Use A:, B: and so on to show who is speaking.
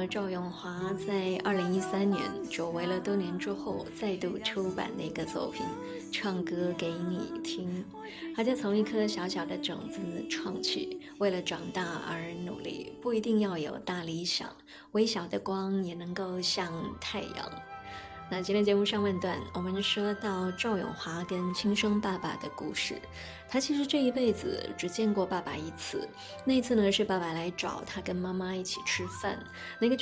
A: 赵咏华在2013年久违了多年之后再度出版的一个作品《唱歌给你听》。他就从一颗小小的种子创起，为了长大而努力，不一定要有大理想，微小的光也能够像太阳。那今天节目上半段，我们说到赵咏华跟亲生爸爸的故事。他其实这一辈子只见过爸爸一次，那一次呢是爸爸来找他跟妈妈一起吃饭，那个